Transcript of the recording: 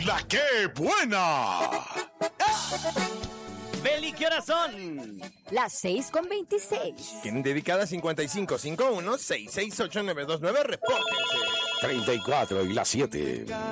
¡La qué buena! Beli, ¿qué horas son? Las 6:26. Tienen dedicada 5551-668-929. Repórtense. 34 y las 7.